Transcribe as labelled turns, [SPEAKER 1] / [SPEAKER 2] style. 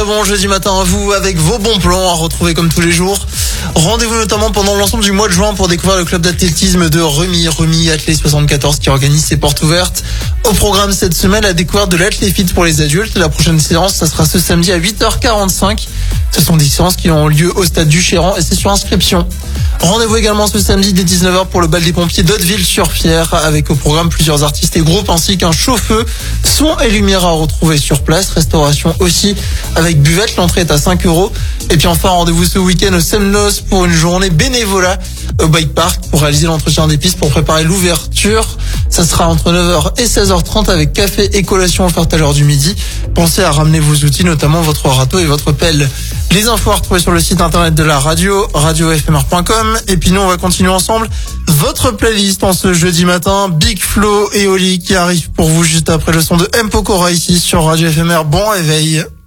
[SPEAKER 1] Bon jeudi matin à vous avec vos bons plans à retrouver comme tous les jours. Rendez-vous notamment pendant l'ensemble du mois de juin pour découvrir le club d'athlétisme de Remy Athlé 74 qui organise ses portes ouvertes. Au programme cette semaine, la découverte de l'Athléfit pour les adultes. La prochaine séance, ça sera ce samedi à 8h45. Ce sont des séances qui ont lieu au stade du Chéran et c'est sur inscription. Rendez-vous également ce samedi dès 19h pour le bal des pompiers d'Hauteville-sur-Fier avec au programme plusieurs artistes et groupes ainsi qu'un chauffe-feu, son et lumière à retrouver sur place. Restauration aussi avec buvette, l'entrée est à 5 €. Et puis enfin, rendez-vous ce week-end au Semnos pour une journée bénévolat au bike park pour réaliser l'entretien des pistes pour préparer l'ouverture. Ça sera entre 9h et 16h30 avec café et collation offerte à l'heure du midi. Pensez à ramener vos outils, notamment votre râteau et votre pelle. Les infos à retrouver sur le site internet de la radio, radiofmr.com. Et puis nous, on va continuer ensemble votre playlist en ce jeudi matin. Big Flo et Oli qui arrivent pour vous juste après le son de M. Pokora ici sur Radio FMR. Bon réveil.